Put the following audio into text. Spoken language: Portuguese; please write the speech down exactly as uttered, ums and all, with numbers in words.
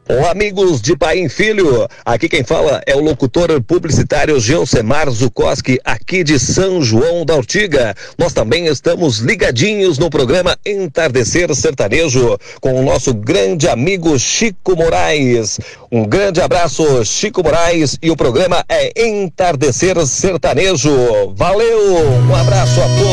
Olá, amigos de Pai em Filho, aqui quem fala é o locutor publicitário Geusemar Zukoski, aqui de São João da Ortiga. Nós também estamos ligadinhos no programa Entardecer Sertanejo, com o nosso grande amigo Chico Moraes. Um grande abraço, Chico Moraes, e o programa é Entardecer Sertanejo. Valeu, um abraço a todos.